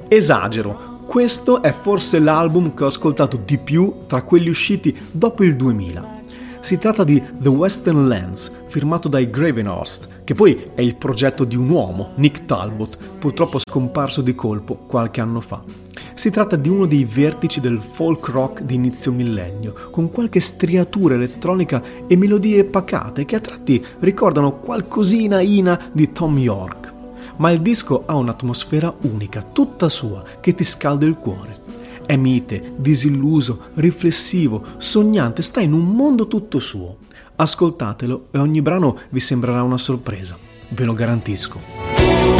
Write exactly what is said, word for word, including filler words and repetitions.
Esagero, questo è forse l'album che ho ascoltato di più tra quelli usciti dopo il duemila. Si tratta di The Western Lands, firmato dai Gravenhorst, che poi è il progetto di un uomo, Nick Talbot, purtroppo scomparso di colpo qualche anno fa. Si tratta di uno dei vertici del folk rock di inizio millennio, con qualche striatura elettronica e melodie pacate che a tratti ricordano qualcosina ina di Thom Yorke. Ma il disco ha un'atmosfera unica, tutta sua, che ti scalda il cuore. È mite, disilluso, riflessivo, sognante, sta in un mondo tutto suo. Ascoltatelo e ogni brano vi sembrerà una sorpresa, ve lo garantisco.